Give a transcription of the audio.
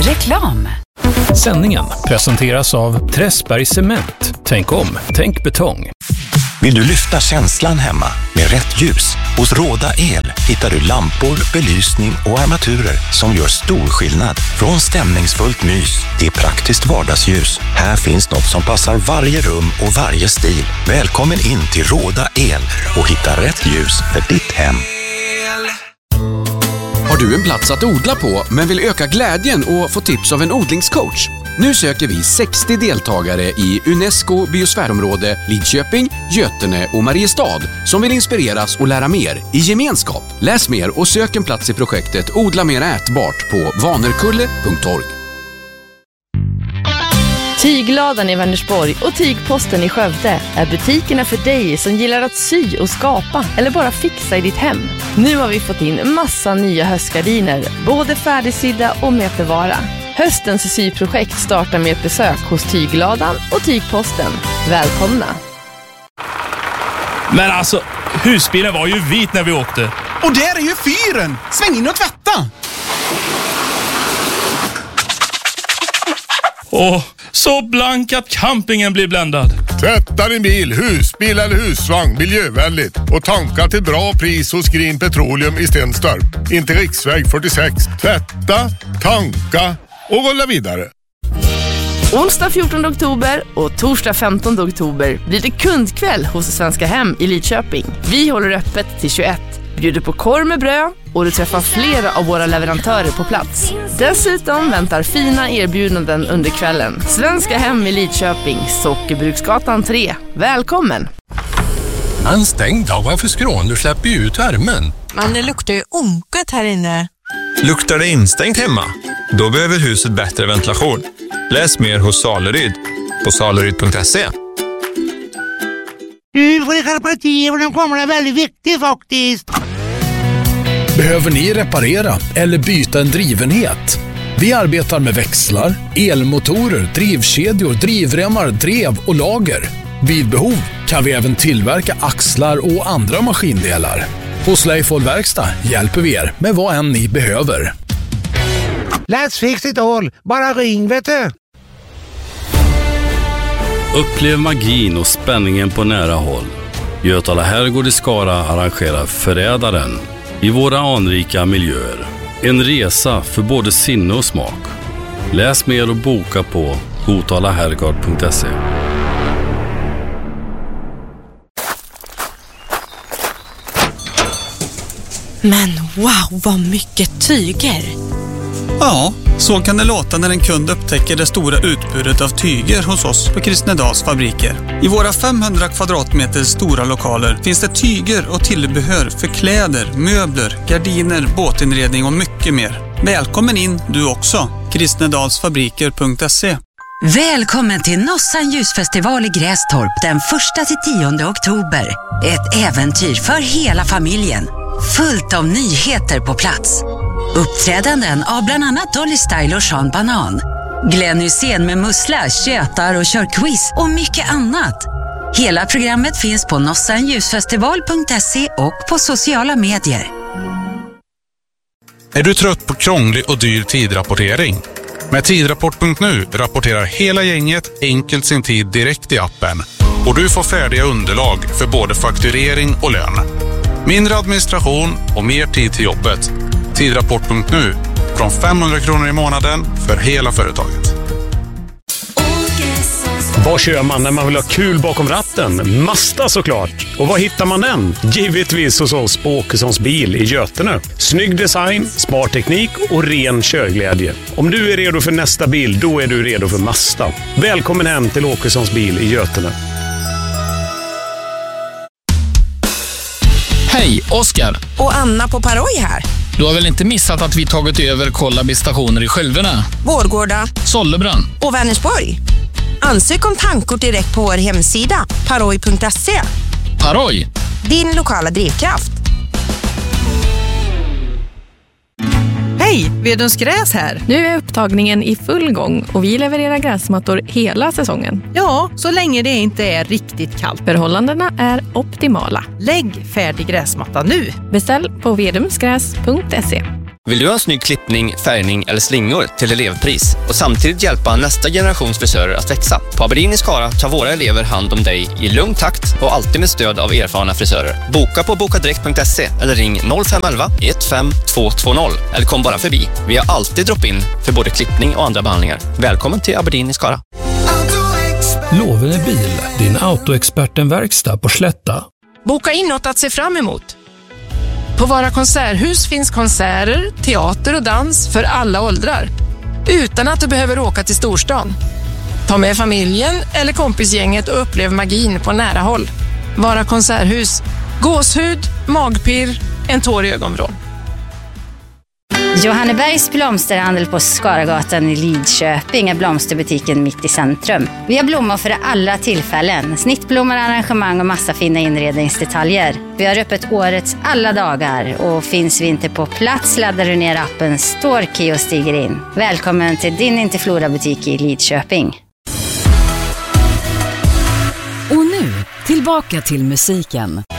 Reklam. Sändningen presenteras av Träsberg Cement. Tänk om, tänk betong. Vill du lyfta känslan hemma med rätt ljus? Hos Råda El hittar du lampor, belysning och armaturer som gör stor skillnad. Från stämningsfullt mys till praktiskt vardagsljus. Här finns något som passar varje rum och varje stil. Välkommen in till Råda El och hitta rätt ljus för ditt hem. Har du en plats att odla på men vill öka glädjen och få tips av en odlingscoach? Nu söker vi 60 deltagare i UNESCO biosfärområde Lidköping, Götene och Mariestad som vill inspireras och lära mer i gemenskap. Läs mer och sök en plats i projektet Odla mer ätbart på vanerkulle.org. Tygladan i Vänersborg och Tygposten i Skövde är butikerna för dig som gillar att sy och skapa eller bara fixa i ditt hem. Nu har vi fått in massa nya höstgardiner, både färdigsydda och mötevara. Höstens syprojekt startar med ett besök hos Tygladan och Tygposten. Välkomna! Men alltså, husbilen var ju vit när vi åkte. Och där är ju fyren! Sväng in och tvätta! Åh, så blank att campingen blir bländad. Tvätta din bil, husbil eller husvagn miljövänligt och tanka till bra pris hos Green Petroleum i Stenstorp. Inte riksväg 46. Tvätta, tanka och rulla vidare. Onsdag 14 oktober och torsdag 15 oktober blir det kundkväll hos Svenska Hem i Lidköping. Vi håller öppet till 21. Bjuder på korv med bröd och du träffar flera av våra leverantörer på plats. Dessutom väntar fina erbjudanden under kvällen. Svenska Hem i Lidköping, Sockerbruksgatan 3. Välkommen! En stängd dag, varför skrån? Du släpper ju ut värmen. Men det luktar ju onket här inne. Luktar det instängt hemma? Då behöver huset bättre ventilation. Läs mer hos Saleryd på saleryd.se. Du får det partier och de kommer är väldigt viktigt faktiskt. Behöver ni reparera eller byta en drivenhet? Vi arbetar med växlar, elmotorer, drivkedjor, drivremmar, drev och lager. Vid behov kan vi även tillverka axlar och andra maskindelar. Hos Leifol Verkstad hjälper vi er med vad än ni behöver. Let's fix it all. Bara ring, vet du. Upplev magin och spänningen på nära håll. Götala Herrgård i Skara arrangerar Förrädaren i våra anrika miljöer. En resa för både sinne och smak. Läs mer och boka på gotalaherrgård.se. Men wow, vad mycket tyger! Ja, så kan det låta när en kund upptäcker det stora utbudet av tyger hos oss på Kristnedals fabriker. I våra 500 kvadratmeter stora lokaler finns det tyger och tillbehör för kläder, möbler, gardiner, båtinredning och mycket mer. Välkommen in du också. Kristnedalsfabriker.se. Välkommen till Nossan ljusfestival i Grästorp den 1-10 oktober. Ett äventyr för hela familjen. Fullt av nyheter på plats. Uppträdanden av bland annat Dolly Style och Sean Banan. Glenn Hussein med mussla, tjötar och kör quiz och mycket annat. Hela programmet finns på nossanljusfestival.se och på sociala medier. Är du trött på krånglig och dyr tidrapportering? Med tidrapport.nu rapporterar hela gänget enkelt sin tid direkt i appen. Och du får färdiga underlag för både fakturering och lön. Mindre administration och mer tid till jobbet. Tidrapport.nu. Från 500 kronor i månaden för hela företaget. Vad kör man när man vill ha kul bakom ratten? Mazda såklart. Och var hittar man den? Givetvis hos oss på Åkessons bil i Götene. Snygg design, smart teknik och ren körglädje. Om du är redo för nästa bil, då är du redo för Mazda. Välkommen hem till Åkessons bil i Götene. Hej, Oskar. Och Anna på Paroj här. Du har väl inte missat att vi tagit över Kollaby-stationer i Skölvena, Vårgårda, Sollebrunn och Vänersborg. Ansök om tankkort direkt på vår hemsida paroj.se. Paroj, din lokala drivkraft. Hej, Vedens Gräs här. Nu är upptagningen i full gång och vi levererar gräsmattor hela säsongen. Ja, så länge det inte är riktigt kallt. Förhållandena är optimala. Lägg färdig gräsmatta nu. Beställ på vedumsgräs.se. Vill du ha en snygg klippning, färgning eller slingor till elevpris och samtidigt hjälpa nästa generations frisörer att växa? På Aberdeen i Skara tar våra elever hand om dig i lugn takt och alltid med stöd av erfarna frisörer. Boka på bokadirekt.se eller ring 0511 15220 eller kom bara förbi. Vi har alltid drop-in för både klippning och andra behandlingar. Välkommen till Aberdeen i Skara. Lovene bil, din autoexperten-verkstad på Slätta. Boka in något att se fram emot. På våra konserthus finns konserter, teater och dans för alla åldrar. Utan att du behöver åka till storstan. Ta med familjen eller kompisgänget och upplev magin på nära håll. Våra konserthus. Gåshud, magpirr, en tår i ögonvrån. Johannebergs blomsterhandel på Skaragatan i Lidköping är blomsterbutiken mitt i centrum. Vi har blommor för alla tillfällen. Snittblommor, arrangemang och massa fina inredningsdetaljer. Vi har öppet årets alla dagar och finns vi inte på plats laddar du ner appen Storkey och stiger in. Välkommen till din Interflora-butik i Lidköping. Och nu, tillbaka till musiken.